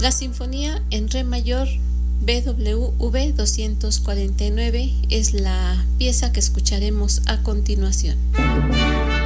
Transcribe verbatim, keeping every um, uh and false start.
La Sinfonía en Re mayor B W V doscientos cuarenta y nueve es la pieza que escucharemos a continuación.